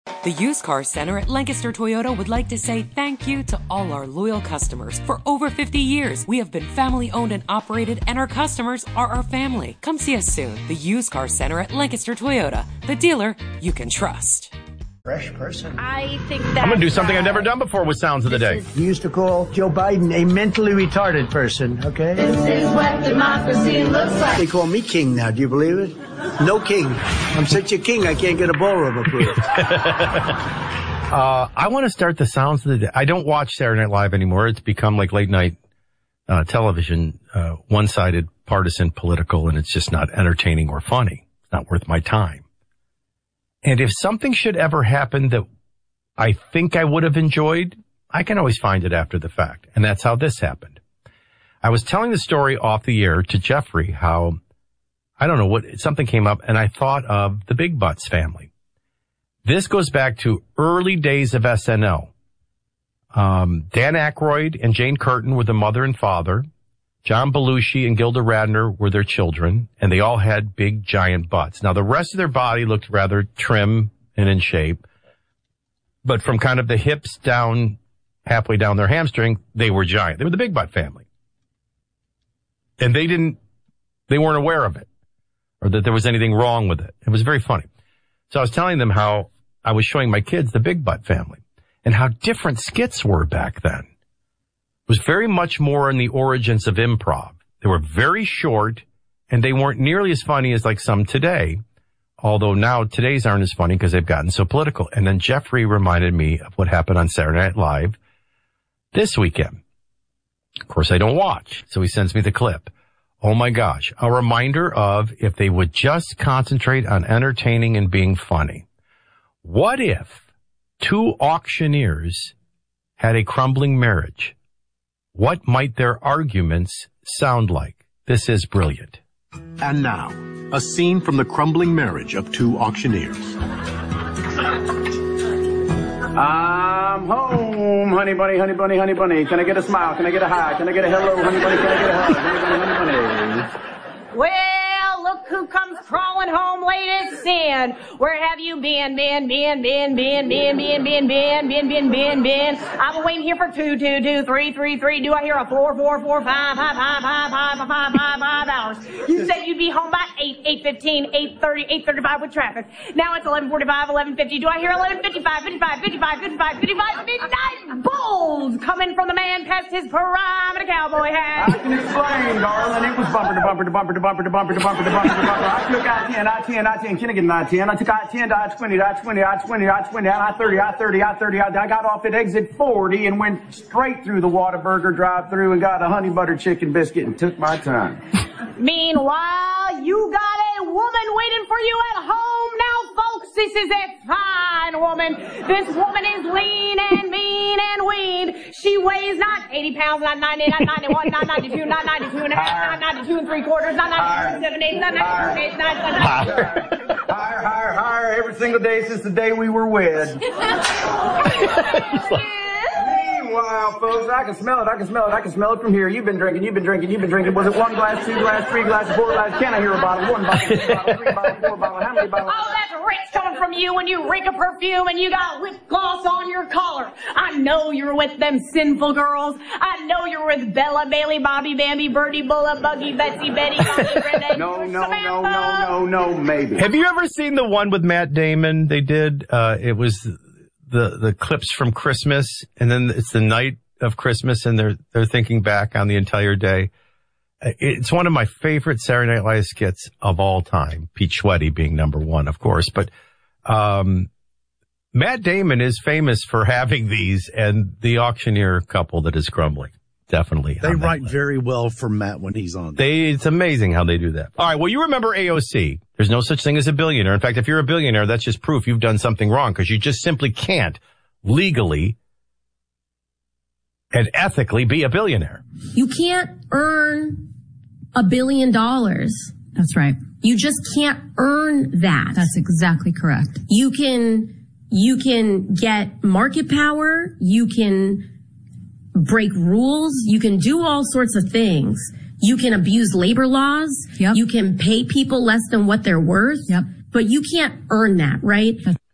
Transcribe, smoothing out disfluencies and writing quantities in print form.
The Used Car Center at Lancaster Toyota would like to say thank you to all our loyal customers. For over 50 years, we have been family owned and operated, and our customers are our family. Come see us soon. The Used Car Center at Lancaster Toyota, the dealer you can trust. Fresh person. I think that I'm going to do something I've never done before with Sounds of the Day. You used to call Joe Biden a mentally retarded person, okay? This is what democracy looks like. They call me king now. Do you believe it? No king. I'm such a king, I can't get a ballroom approved. I want to start the Sounds of the Day. I don't watch Saturday Night Live anymore. It's become like late night television, one-sided, partisan, political, and it's just not entertaining or funny. It's not worth my time. And if something should ever happen that I think I would have enjoyed, I can always find it after the fact. And that's how this happened. I was telling the story off the air to Jeffrey how, I don't know, something came up, and I thought of the Big Butts family. This goes back to early days of SNL. Dan Aykroyd and Jane Curtin were the mother and father. John Belushi and Gilda Radner were their children, and they all had big, giant butts. Now, the rest of their body looked rather trim and in shape, but from kind of the hips down, halfway down their hamstring, they were giant. They were the Big Butt family. And they weren't aware of it, or that there was anything wrong with it. It was very funny. So I was telling them how I was showing my kids the Big Butt family, and how different skits were back then. It was very much more in the origins of improv. They were very short, and they weren't nearly as funny as like some today, although now today's aren't as funny because they've gotten so political. And then Jeffrey reminded me of what happened on Saturday Night Live this weekend. Of course, I don't watch, so he sends me the clip. Oh my gosh, a reminder of if they would just concentrate on entertaining and being funny. What if two auctioneers had a crumbling marriage? What might their arguments sound like? This is brilliant. And now, a scene from the crumbling marriage of two auctioneers. I'm home, honey bunny, honey bunny, honey bunny. Can I get a smile? Can I get a hi? Can I get a hello, honey bunny? Can I get a hug? Honey bunny, honey bunny. Well, look who comes crawling home late as sin. Where have you been? Been. I've been waiting here for 2, 3. Do I hear a 4, 5 hours? You said you'd be home by 8:15, 8:30, 8:35 with traffic. Now it's 11:45, 11:50. Do I hear 11:55, 55, midnight bulls coming from the man past his prime in a cowboy hat? I can explain, darling. It was bumper to bumper to bumper to bumper to bumper to bumper to bumper to bumper. I took I-10. Can I get an I-10? I took I-10 to I-20, I-30. I got off at exit 40 and went straight through the Whataburger drive-thru and got a honey butter chicken biscuit and took my time. Meanwhile, you got a woman waiting for you at home. Now, folks, this is a fine woman. This woman is lean and mean and weaned. She weighs not 80 pounds, not 90, not 91, not 92, not 92 and a half, not 92 and 3/4, not 92 and 7/8, not 92 and 8, not Higher every single day since the day we were wed. Meanwhile, folks, I can smell it from here. You've been drinking. Was it 1 glass, 2 glass, 3 glasses, 4 glasses? Can I hear a bottle? 1 bottle, 2 bottle, 3 bottle, 4 bottle. How many bottles? Oh, that's rich coming from you when you reek of perfume and you got lip gloss on your collar. I know you're with them sinful girls. I know you're with Bella, Bailey, Bobby, Bambi, Birdie, Bulla, Buggy, Betsy, Betty, Bobby, Brenda. No, maybe. Have you ever seen the one with Matt Damon? They did, it was the clips from Christmas, and then it's the night of Christmas, and they're thinking back on the entire day. It's one of my favorite Saturday Night Live skits of all time. Pete Schweddy being number one, of course, but Matt Damon is famous for having these, and the auctioneer couple that is crumbling. Definitely. They write very well for Matt when he's on. It's amazing how they do that. All right. Well, you remember AOC. There's no such thing as a billionaire. In fact, if you're a billionaire, that's just proof you've done something wrong, because you just simply can't legally and ethically be a billionaire. You can't earn $1 billion. That's right. You just can't earn that. That's exactly correct. You can get market power. You can break rules. You can do all sorts of things. You can abuse labor laws. Yep. You can pay people less than what they're worth. Yep. But you can't earn that, right?